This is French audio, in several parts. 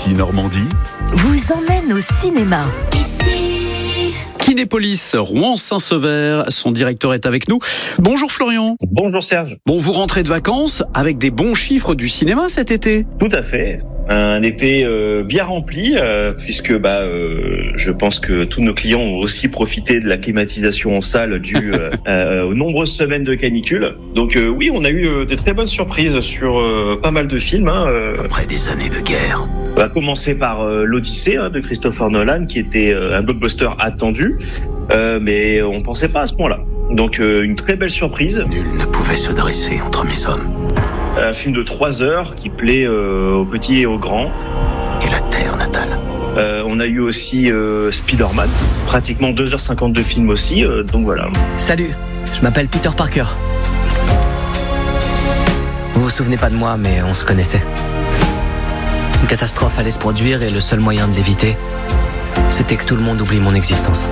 Ici Normandie vous emmène au cinéma. Kinépolis, Rouen-Saint-Sever, son directeur est avec nous. Bonjour Florian. Bonjour Serge. Bon, vous rentrez de vacances avec des bons chiffres du cinéma cet été? Tout à fait. Un été bien rempli, puisque je pense que tous nos clients ont aussi profité de la climatisation en salle due aux nombreuses semaines de canicule. Donc oui, on a eu des très bonnes surprises sur pas mal de films. après des années de guerre. On va commencer par l'Odyssée de Christopher Nolan, qui était un blockbuster attendu, mais on pensait pas à ce point-là. Donc une très belle surprise. Nul ne pouvait se dresser entre mes hommes. Un film de 3 heures qui plaît aux petits et aux grands. Et la terre natale. On a eu aussi Spider-Man, pratiquement 2h50 de film aussi, donc voilà. Salut, je m'appelle Peter Parker. Vous vous souvenez pas de moi, mais on se connaissait. Une catastrophe allait se produire et le seul moyen de l'éviter, c'était que tout le monde oublie mon existence.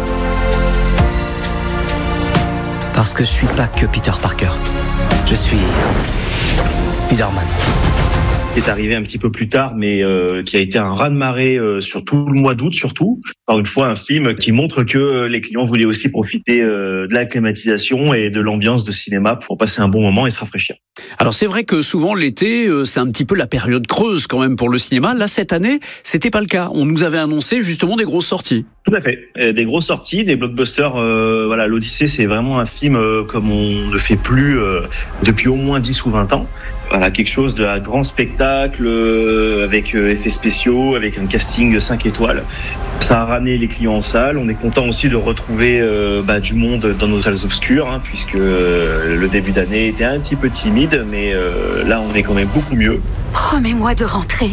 Parce que je suis pas que Peter Parker. Je suis Spider-Man. C'est arrivé un petit peu plus tard, mais qui a été un raz-de-marée sur tout le mois d'août, surtout. Encore une fois, un film qui montre que les clients voulaient aussi profiter de la climatisation et de l'ambiance de cinéma pour passer un bon moment et se rafraîchir. Alors c'est vrai que souvent l'été, c'est un petit peu la période creuse quand même pour le cinéma. Là, cette année, c'était pas le cas. On nous avait annoncé justement des grosses sorties. Tout à fait. Des grosses sorties, des blockbusters. L'Odyssée, c'est vraiment un film comme on ne fait plus depuis au moins 10 ou 20 ans. Voilà, quelque chose de grand spectacle, avec effets spéciaux, avec un casting 5 étoiles. Ça a ramené les clients en salle. On est content aussi de retrouver du monde dans nos salles obscures, puisque le début d'année était un petit peu timide, mais là, on est quand même beaucoup mieux. Promets-moi de rentrer.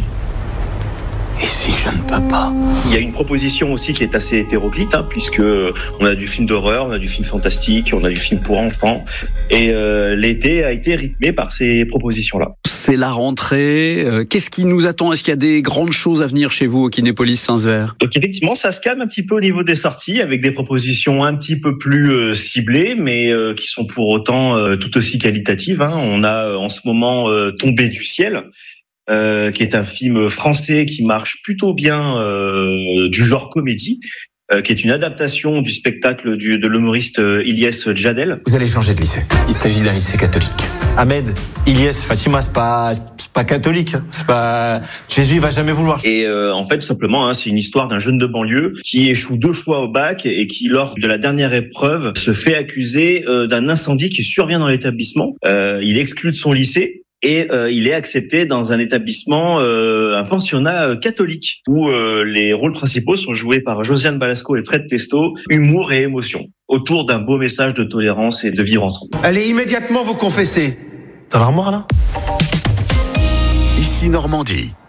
Et si je ne peux pas? Il y a une proposition aussi qui est assez hétéroclite, puisque on a du film d'horreur, on a du film fantastique, on a du film pour enfants, et l'été a été rythmé par ces propositions-là. C'est la rentrée. Qu'est-ce qui nous attend? Est-ce qu'il y a des grandes choses à venir chez vous au Kinépolis Saint-Sever? Donc effectivement, ça se calme un petit peu au niveau des sorties, avec des propositions un petit peu plus ciblées, mais qui sont pour autant tout aussi qualitatives. On a en ce moment Tombé du ciel, qui est un film français qui marche plutôt bien, du genre comédie, qui est une adaptation du spectacle de l'humoriste Ilyes Djadel. Vous allez changer de lycée. Il s'agit d'un lycée catholique. Ahmed, Ilyes, Fatima, c'est pas catholique. C'est pas, Jésus va jamais vouloir. Et en fait, tout simplement, c'est une histoire d'un jeune de banlieue qui échoue 2 fois au bac et qui, lors de la dernière épreuve, se fait accuser d'un incendie qui survient dans l'établissement. Il est exclu de son lycée. Et il est accepté dans un établissement, un pensionnat catholique, où les rôles principaux sont joués par Josiane Balasco et Fred Testo, humour et émotion, autour d'un beau message de tolérance et de vivre ensemble. Allez immédiatement vous confesser. Dans l'armoire là? Ici Normandie.